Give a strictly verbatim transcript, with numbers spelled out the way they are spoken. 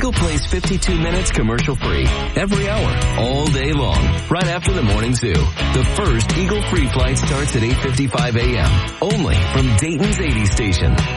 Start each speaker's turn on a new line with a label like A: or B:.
A: Eagle plays fifty-two minutes commercial free every hour, all day long, right after the morning zoo. The first Eagle free flight starts at eight fifty-five a.m. only from Dayton's eighty station.